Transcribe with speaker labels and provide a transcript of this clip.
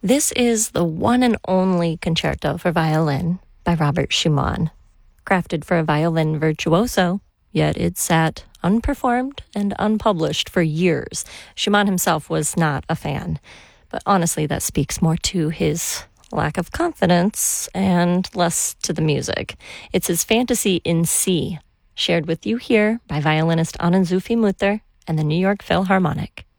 Speaker 1: This is the one and only concerto for violin by Robert Schumann, crafted for a violin virtuoso, yet it sat unperformed and unpublished for years. Schumann himself was not a fan, but honestly, that speaks more to his lack of confidence and less to the music. It's his Fantasy in C, shared with you here by violinist Anand Zuffi Mutter and the New York Philharmonic.